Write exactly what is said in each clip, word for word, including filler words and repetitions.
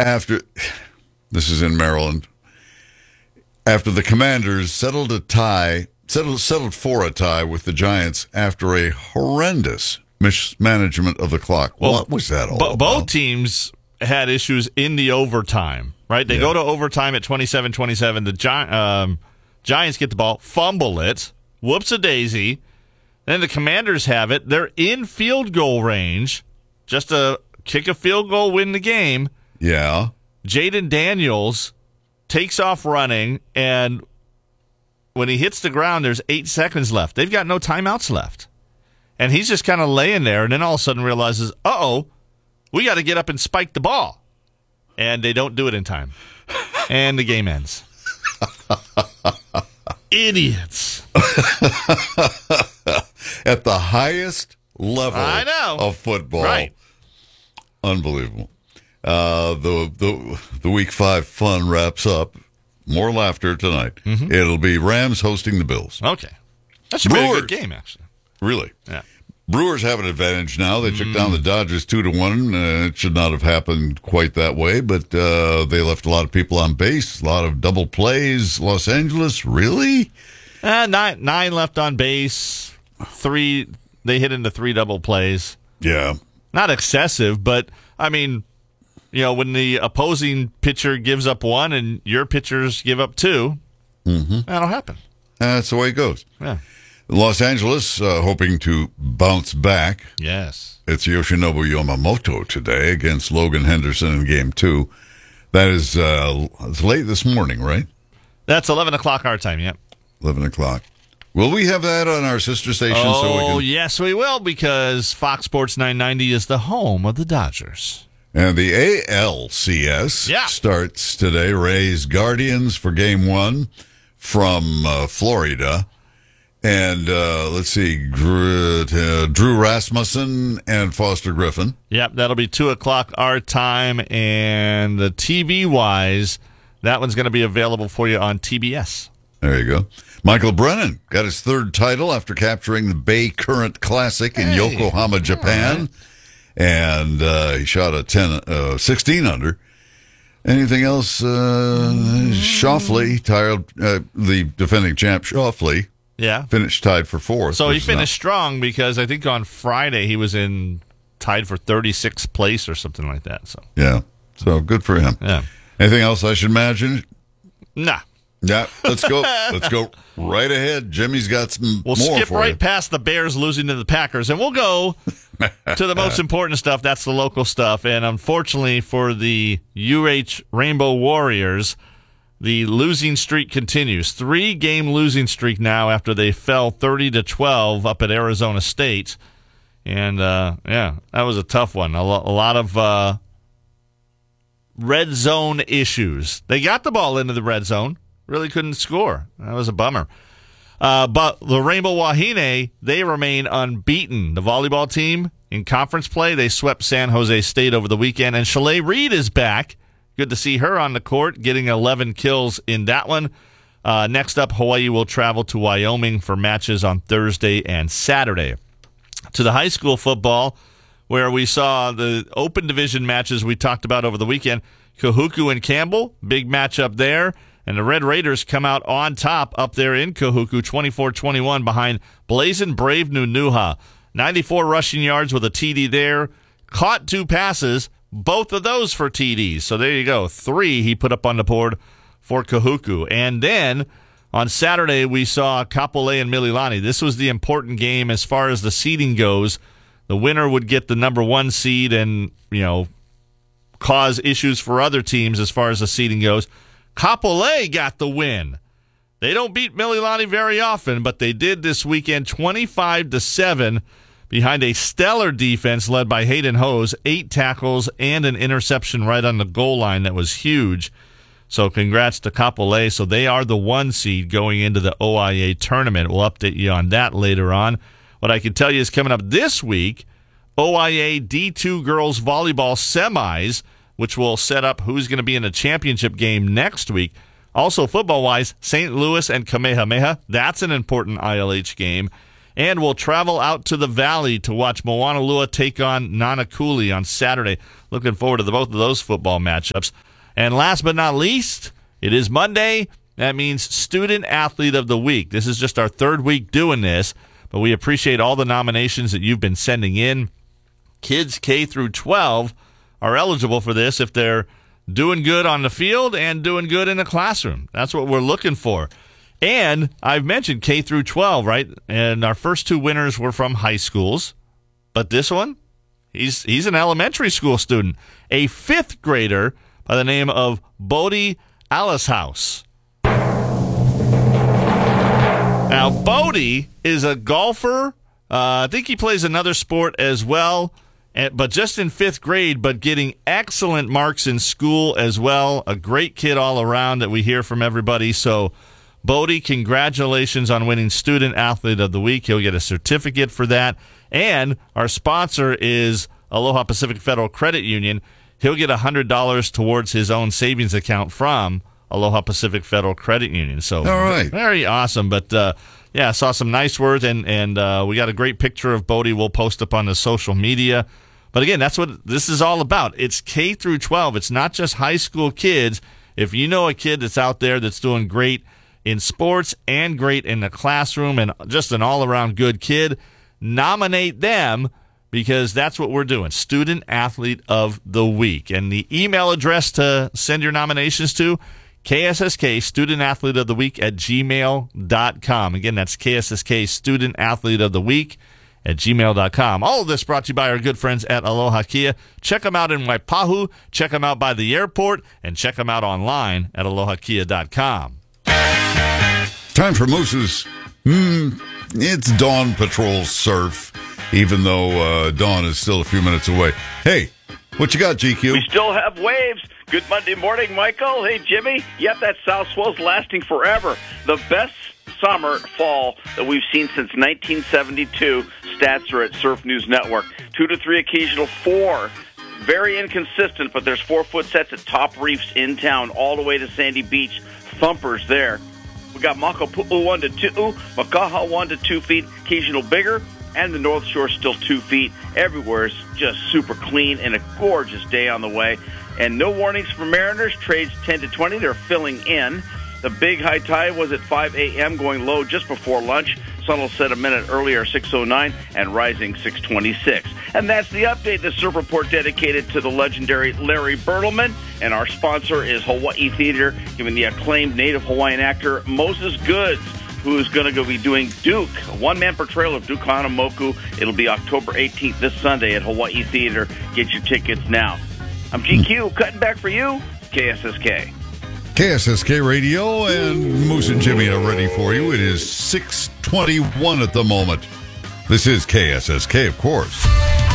after this is in Maryland, after the Commanders settled a tie, settled settled for a tie with the Giants after a horrendous mismanagement of the clock. Well, what was that all b- about? Both teams had issues in the overtime, right? They Yeah. go to overtime at twenty-seven twenty-seven. The Gi- um, Giants get the ball, fumble it, whoops-a-daisy. Then the Commanders have it. They're in field goal range, just to kick a field goal, win the game. Yeah. Jaden Daniels takes off running, and when he hits the ground, there's eight seconds left. They've got no timeouts left. And he's just kind of laying there, and then all of a sudden realizes, uh-oh, we got to get up and spike the ball. And they don't do it in time. And the game ends. Idiots. At the highest level I know. of football. Right. Unbelievable. Uh, the, the the week five fun wraps up. More laughter tonight. Mm-hmm. It'll be Rams hosting the Bills. Okay. That should be a Brewers. good game, actually. Really? Yeah. Brewers have an advantage now. They took Mm. down the Dodgers two to one. Uh, it should not have happened quite that way, but uh, they left a lot of people on base. A lot of double plays. Los Angeles, really? Uh, nine, nine left on base. Three, they hit into three double plays. Yeah. Not excessive, but, I mean, you know, when the opposing pitcher gives up one and your pitchers give up two, mm-hmm. that'll happen. That's the way it goes. Yeah. Los Angeles uh, hoping to bounce back. Yes. It's Yoshinobu Yamamoto today against Logan Henderson in game two. That is uh, it's late this morning, right? That's eleven o'clock our time, yep. eleven o'clock. Will we have that on our sister station? Oh, so we can... yes, we will, because Fox Sports nine ninety is the home of the Dodgers. And the A L C S Yeah. starts today. Rays Guardians for game one from uh, Florida. And uh, let's see, Drew, uh, Drew Rasmussen and Foster Griffin. Yep, that'll be two o'clock our time, and the T V-wise, that one's going to be available for you on T B S. There you go. Michael Brennan got his third title after capturing the Bay Current Classic in Hey, Yokohama, Japan. right. And uh, he shot a ten, uh, sixteen under. Anything else? Uh, Shoffley, tired, uh, the defending champ Shoffley, Yeah. finished tied for fourth. So he which is finished strong, because I think on Friday he was in tied for thirty-sixth place or something like that. So not- yeah, so good for him. yeah, Anything else I should imagine? nah, Yeah, let's go. Let's go right ahead. Jimmy's got some we'll more skip for right you. past the Bears losing to the Packers, and we'll go to the most important stuff. That's the local stuff, and unfortunately for the U H Rainbow Warriors, the losing streak continues. Three-game losing streak now after they fell thirty to twelve up at Arizona State. And, uh, yeah, that was a tough one. A, lo- a lot of uh, red zone issues. They got the ball into the red zone, really couldn't score. That was a bummer. Uh, but the Rainbow Wahine, they remain unbeaten. The volleyball team in conference play, they swept San Jose State over the weekend. And Shalay Reed is back. Good to see her on the court, getting eleven kills in that one. Uh, next up, Hawaii will travel to Wyoming for matches on Thursday and Saturday. To the high school football, where we saw the open division matches we talked about over the weekend. Kahuku and Campbell, big matchup there. And the Red Raiders come out on top up there in Kahuku, twenty-four twenty-one, behind Blazin' Brave Nunuha. ninety-four rushing yards with a T D there. Caught two passes, both of those for T Ds. So there you go. Three he put up on the board for Kahuku. And then on Saturday, we saw Kapolei and Mililani. This was the important game as far as the seeding goes. The winner would get the number one seed and, you know, cause issues for other teams as far as the seeding goes. Kapolei got the win. They don't beat Mililani very often, but they did this weekend, twenty-five to seven, behind a stellar defense led by Hayden Hose, eight tackles and an interception right on the goal line that was huge. So congrats to Kapolei. So they are the one seed going into the O I A tournament. We'll update you on that later on. What I can tell you is coming up this week, O I A D two girls volleyball semis, which will set up who's going to be in a championship game next week. Also, football-wise, Saint Louis and Kamehameha. That's an important I L H game. And we'll travel out to the Valley to watch Moanalua take on Nanakuli on Saturday. Looking forward to the, both of those football matchups. And last but not least, it is Monday. That means Student Athlete of the Week. This is just our third week doing this, but we appreciate all the nominations that you've been sending in. Kids K through twelve are eligible for this if they're doing good on the field and doing good in the classroom. That's what we're looking for. And I've mentioned K through twelve, right? And our first two winners were from high schools. But this one, he's he's an elementary school student, a fifth grader by the name of Bodie Allishouse. Now, Bodie is a golfer. Uh, I think he plays another sport as well, and, but just in fifth grade, but getting excellent marks in school as well. A great kid all around that we hear from everybody. So, Bodie, congratulations on winning Student Athlete of the Week. He'll get a certificate for that. And our sponsor is Aloha Pacific Federal Credit Union. He'll get one hundred dollars towards his own savings account from Aloha Pacific Federal Credit Union. So, all right. Very awesome. But, uh, yeah, I saw some nice words, and, and uh, we got a great picture of Bodie we'll post up on the social media. But, again, that's what this is all about. It's K through twelve. It's not just high school kids. If you know a kid that's out there that's doing great in sports and great in the classroom and just an all-around good kid, nominate them, because that's what we're doing. Student Athlete of the Week. And the email address to send your nominations to, K S S K Student Athlete of the Week at gmail dot com. Again, that's K S S K Student Athlete of the Week at gmail dot com. All of this brought to you by our good friends at Aloha Kia. Check them out in Waipahu, check them out by the airport, and check them out online at aloha kia dot com. Time for Moose's, mm, it's Dawn Patrol Surf, even though uh, dawn is still a few minutes away. Hey, what you got, G Q? We still have waves. Good Monday morning, Michael. Hey, Jimmy. Yep, that south swell's lasting forever. The best summer, fall that we've seen since nineteen seventy-two. Stats are at Surf News Network. Two to three, occasional four. Very inconsistent, but there's four-foot sets at top reefs in town all the way to Sandy Beach. Thumpers there. We got Makapu'u one to two, Makaha one to two feet, occasional bigger, and the North Shore still two feet. Everywhere is just super clean and a gorgeous day on the way. And no warnings for mariners. Trades ten to twenty. They're filling in. The big high tide was at five a.m., going low just before lunch. Sun will set a minute earlier, six oh nine, and rising six twenty-six. And that's the update, the Surf Report dedicated to the legendary Larry Bertelman. And our sponsor is Hawaii Theater, giving the acclaimed native Hawaiian actor Moses Goods, who is going to go be doing Duke, a one-man portrayal of Duke Hanamoku. It'll be October eighteenth, this Sunday at Hawaii Theater. Get your tickets now. I'm G Q, cutting back for you, K S S K. K S S K Radio, and Moose and Jimmy are ready for you. It is six twenty-one at the moment. This is K S S K, of course.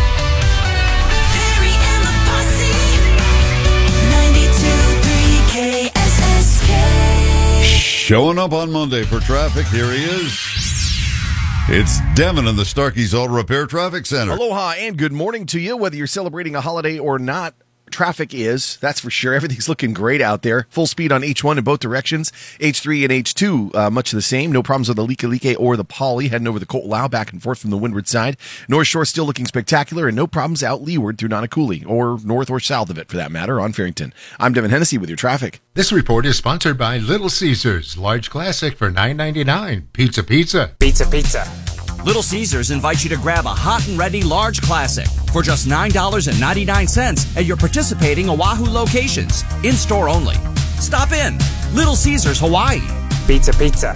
Barry and the Posse, ninety-two point three K S S K. Showing up on Monday for traffic, here he is. It's Devin in the Starkey's Auto Repair Traffic Center. Aloha and good morning to you, whether you're celebrating a holiday or not. Traffic is, that's for sure. Everything's looking great out there. Full speed on H one in both directions. H three and H two, uh, much the same. No problems with the Likelike or the Poly. Heading over the Ko'olau back and forth from the windward side. North Shore still looking spectacular, and no problems out leeward through Nanakuli, or north or south of it for that matter, on Farrington. I'm Devin Hennessy with your traffic. This report is sponsored by Little Caesars, large classic for nine ninety-nine. Pizza, pizza. Pizza, pizza. Little Caesars invites you to grab a hot and ready large classic for just nine ninety-nine at your participating Oahu locations. In-store only. Stop in. Little Caesars, Hawaii. Pizza, pizza.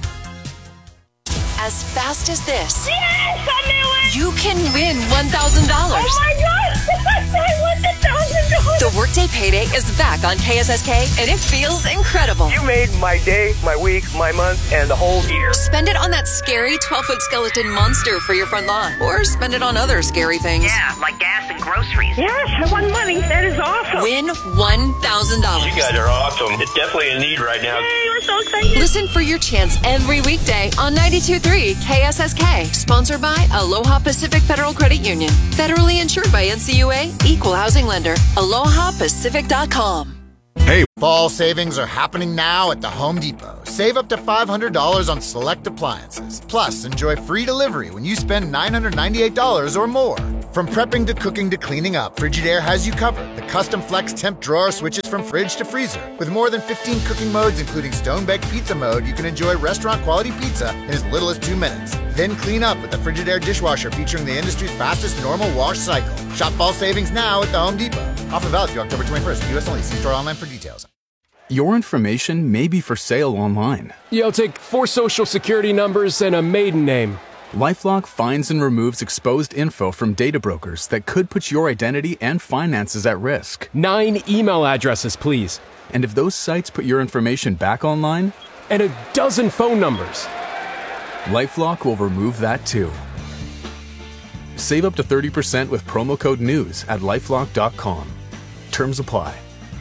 As fast as this, Yes, I knew it! you can win one thousand dollars. Oh my God! I won the thousand dollars! The Workday Payday is back on K S S K, and it feels incredible. You made my day, my week, my month, and the whole year. Spend it on that scary twelve-foot skeleton monster for your front lawn, or spend it on other scary things. Yeah, like gas and groceries. Yes, I won money. That is awesome. Win one thousand dollars. You guys are awesome. It's definitely a need right now. Yay, we're so excited. Listen for your chance every weekday on ninety-two point three K S S K. Sponsored by Aloha Pacific Federal Credit Union. Federally insured by N C U A, Equal Housing Lender. aloha pacific dot com. Hey, fall savings are happening now at the Home Depot. Save up to five hundred dollars on select appliances. Plus, enjoy free delivery when you spend nine hundred ninety-eight dollars or more. From prepping to cooking to cleaning up, Frigidaire has you covered. The custom flex temp drawer switches from fridge to freezer. With more than fifteen cooking modes, including stone-baked pizza mode, you can enjoy restaurant-quality pizza in as little as two minutes. Then clean up with the Frigidaire dishwasher featuring the industry's fastest normal wash cycle. Shop fall savings now at the Home Depot. Offer valid through October twenty-first. U S only. See store online for details. Your information may be for sale online. Yeah, I'll take four social security numbers and a maiden name. LifeLock finds and removes exposed info from data brokers that could put your identity and finances at risk. Nine email addresses, please. And if those sites put your information back online? And a dozen phone numbers. LifeLock will remove that too. Save up to thirty percent with promo code NEWS at lifelock dot com. Terms apply.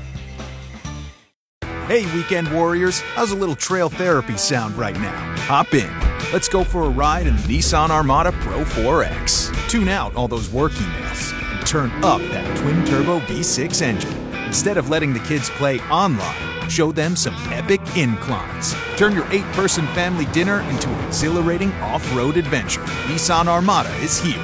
Hey, weekend warriors, how's a little trail therapy sound right now? Hop in. Let's go for a ride in the Nissan Armada Pro four X. Tune out all those work emails and turn up that twin-turbo V six engine. Instead of letting the kids play online, show them some epic inclines. Turn your eight-person family dinner into an exhilarating off-road adventure. Nissan Armada is here.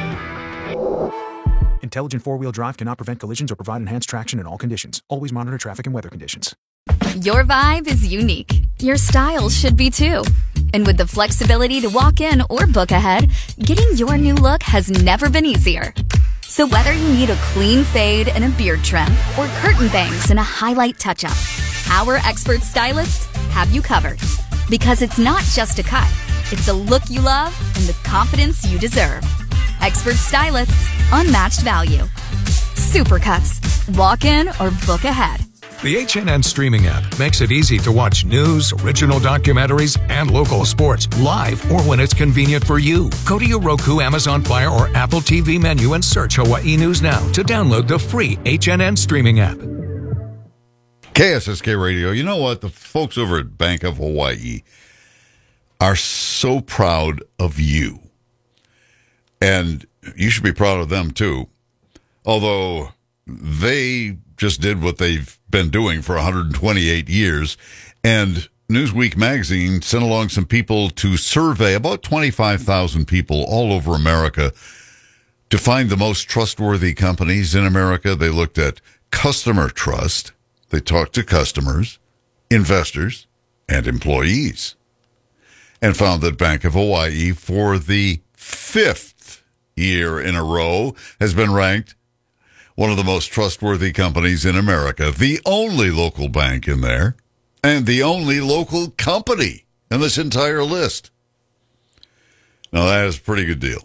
Intelligent four-wheel drive cannot prevent collisions or provide enhanced traction in all conditions. Always monitor traffic and weather conditions. Your vibe is unique. Your style should be too. And with the flexibility to walk in or book ahead, getting your new look has never been easier. So whether you need a clean fade and a beard trim or curtain bangs and a highlight touch-up, our expert stylists have you covered. Because it's not just a cut. It's a look you love and the confidence you deserve. Expert stylists, unmatched value. Supercuts. Walk in or book ahead. The H N N streaming app makes it easy to watch news, original documentaries, and local sports live or when it's convenient for you. Go to your Roku, Amazon Fire, or Apple T V menu and search Hawaii News Now to download the free H N N streaming app. K S S K Radio. You know what? The folks over at Bank of Hawaii are so proud of you. And you should be proud of them, too. Although they just did what they've been doing for one hundred twenty-eight years. And Newsweek magazine sent along some people to survey about twenty-five thousand people all over America to find the most trustworthy companies in America. They looked at customer trust. They talked to customers, investors, and employees, and found that Bank of Hawaii, for the fifth year in a row, has been ranked one of the most trustworthy companies in America, the only local bank in there, and the only local company in this entire list. Now, that is a pretty good deal.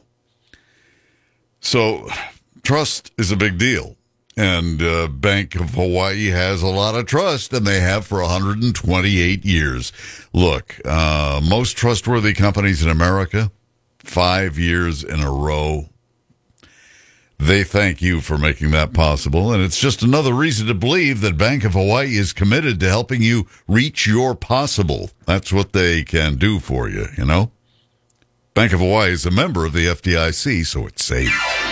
So, trust is a big deal. And uh, Bank of Hawaii has a lot of trust, and they have for one hundred twenty-eight years. Look, uh, most trustworthy companies in America, five years in a row. They thank you for making that possible, and it's just another reason to believe that Bank of Hawaii is committed to helping you reach your possible. That's what they can do for you, you know? Bank of Hawaii is a member of the F D I C, so it's safe.